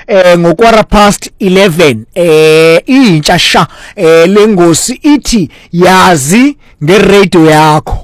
ngo 11:15 intsha sha lengosi ithi yazi ngeradio yakho.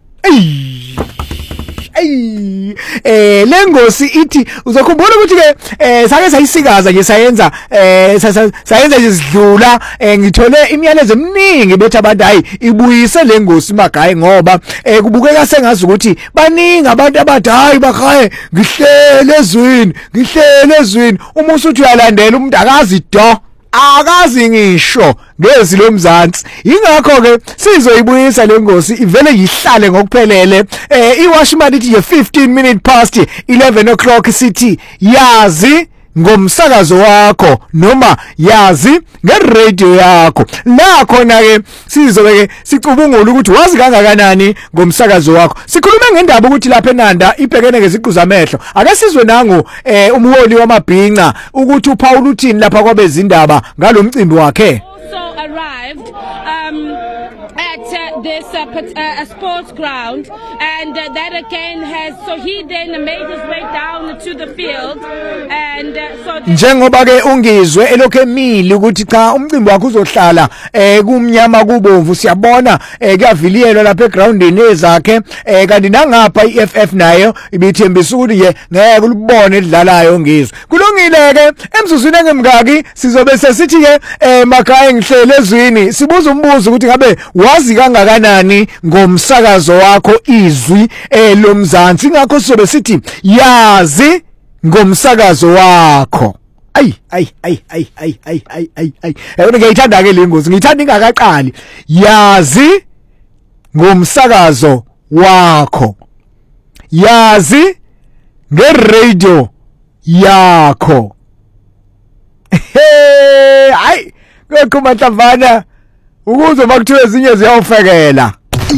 Lengosi ithi uzokhumbula ukuthi ke sake sayisikaza nje sayenza nje sidlula ngithole imiyalezo eminingi bethi abantu hayi ibuyise lengosi magayi ngoba kubukeka sengazi ukuthi baningi abantu abathi hayi bakaye ngihlele ezwini uma usuthi uyalandela umuntu akazi ngisho ngezi lomzansi ingakho ke sizoyibuyisa lengosi ivele yihlale ngokuphelele iwashimali ithi 15 minutes past 11 o'clock sithi yazi ngomsakazo wakho noma yazi ngeradio yakho la khona ke sizobe ke sicubungula ukuthi wazi kangakanani ngomsakazo wakho sikhuluma ngendaba ukuthi lapha eNanda ibhekene ngeziqhu zamehlo ake sizwe nangu umholi wamabhinqa ukuthi uPaul uthini lapha kwabezindaba ngalomcimbi wakhe. Also arrived at this sports ground, and that again has, so he then made his way down to the field, and so njengoba ke ungizwe elokho emili ukuthi cha umcimbi wakho uzohlala kumnyama kubomvu siyabona kuyaviliyelwa lapha egroundini ezakhe kanti nangapha iFF nayo ibithembisa ukuthi ye ngeke ulibone edlalayo ngizwe kulungile ke emzuzwini engemngaki sizobe sesithi ke makhaya ngihlele ezwini sibuza umbuzo ukuthi ngabe wazi kangakanani ngomsakazo wakho izwi lomzansi ngakho sizobe sithi yazi ngomsakazo wakho. Ay ngiyithanda ke lengozi ngiyithanda ingakaqali yazi ngomsakazo wakho yazi ngeradio yakho. Hayi ngokhuma Tavana ukuze bakuthiwe ezinye ziyawufekela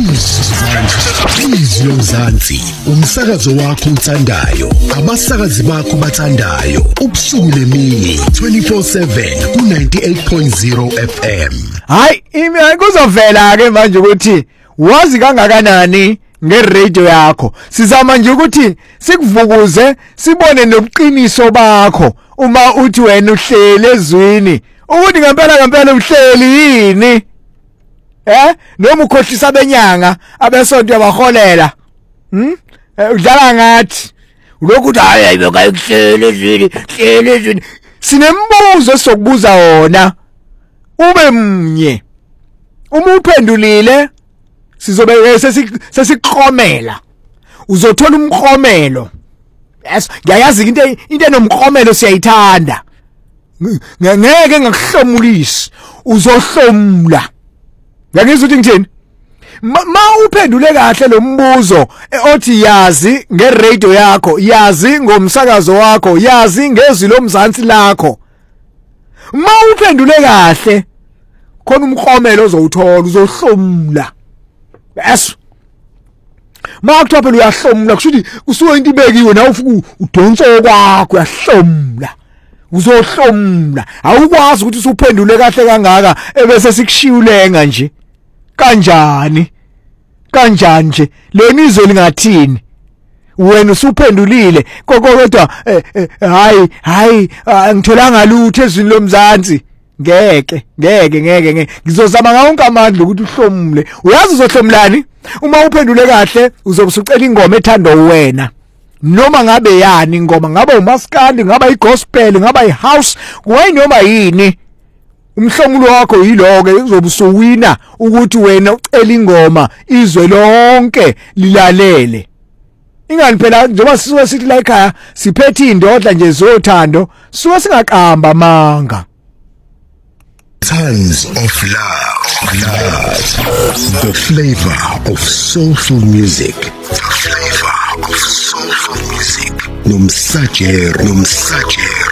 izwi lomzansi umsakazo wakho uthandayo abasakazi bakho bathandayo ubusuku nemini 24/7 ku 98.0 FM. Hayi imi kuzovela ke manje ukuthi wazi kangakanani ngeradio yakho sizama nje ukuthi sikuvukuze sibone nobuqiniso bakho uma uthi wena uhlele ezwini ukuthi ngempela uhleli yini noma ukhohlisa benyanga abesonto yabaholela udlala ngathi ulokuthi hayi bekayihlele ezwini sinembuzo sokubuza wona ube mnye uma uphendulile sizobe sesiqhomela uzothola umqhomelo. Yes ngiyayazi into enomqhomelo siyayithanda ngeke ngakuhlomulisi uzohlomula ngiyizwa ukuthi ngithini ma uphendule kahle lo mbuzo othi yazi ngeradio yakho yazi ngomsakazo wakho yazi ngezwi lomzansi lakho ma uphendule kahle khona umqhomelo ozowuthola uzohlomula. Yes ma kuthophe uyahlomula kushuthi kusuke into ibekiwe nawe ufika udonso kwakho uyahlomula uzohlomula awukwazi ukuthi usuphendule kahle kangaka ebese sikushiyulenga nje kanjani nje lenizwe lingathini wena usuphendulile kodwa hayi ngitholanga lutho ezwini lomzansi ngeke ngizozama ngawonke amandla ukuthi uhlomule uyazi uzohlomulani uma uphendule kahle uzobusucela ingoma ethandwa wena noma ngabe yani ingoma ngaba umaskandi ngaba igospel ngaba ihouse noma yini umhlomulo wakho yilo ke uzobusuwina ukuthi wena ucela ingoma izwe lonke lilalele ingani phela njengoba sisuke sithi la ekhaya siphethe indodla nje zothando suke singaqamba manga. Tons of love, the flavor of soulful music, Nomsajero.